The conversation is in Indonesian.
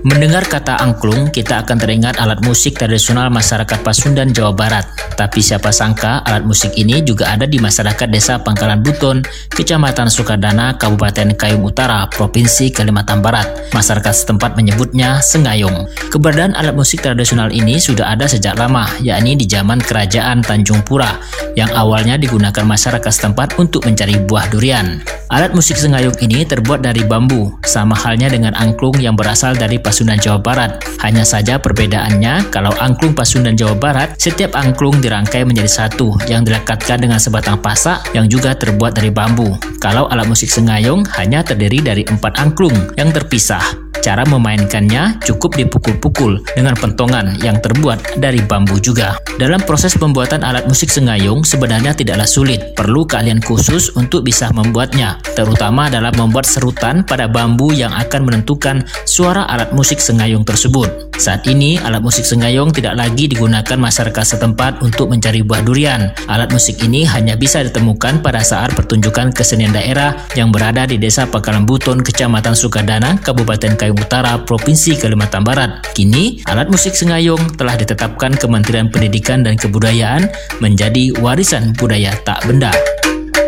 Mendengar kata angklung, kita akan teringat alat musik tradisional masyarakat Pasundan, Jawa Barat. Tapi siapa sangka alat musik ini juga ada di masyarakat Desa Pangkalan Buton, Kecamatan Sukadana, Kabupaten Kayum Utara, Provinsi Kalimantan Barat. Masyarakat setempat menyebutnya sengayung. Keberadaan alat musik tradisional ini sudah ada sejak lama, yakni di zaman Kerajaan Tanjung Pura, yang awalnya digunakan masyarakat setempat untuk mencari buah durian. Alat musik sengayung ini terbuat dari bambu, sama halnya dengan angklung yang berasal dari Pasundan, Jawa Barat. Hanya saja perbedaannya, kalau angklung Pasundan, Jawa Barat, setiap angklung dirangkai menjadi satu yang dilekatkan dengan sebatang pasak yang juga terbuat dari bambu. Kalau alat musik sengayung hanya terdiri dari 4 angklung yang terpisah. Cara memainkannya cukup dipukul-pukul dengan pentongan yang terbuat dari bambu juga. Dalam proses pembuatan alat musik sengayung sebenarnya tidaklah sulit, perlu keahlian khusus untuk bisa membuatnya, terutama dalam membuat serutan pada bambu yang akan menentukan suara alat musik sengayung tersebut. Saat ini, alat musik sengayung tidak lagi digunakan masyarakat setempat untuk mencari buah durian. Alat musik ini hanya bisa ditemukan pada saat pertunjukan kesenian daerah yang berada di Desa Pangkalan Buton, Kecamatan Sukadana, Kabupaten Kayum Utara, Provinsi Kalimantan Barat. Kini, alat musik sengayung telah ditetapkan Kementerian Pendidikan dan Kebudayaan menjadi warisan budaya tak benda.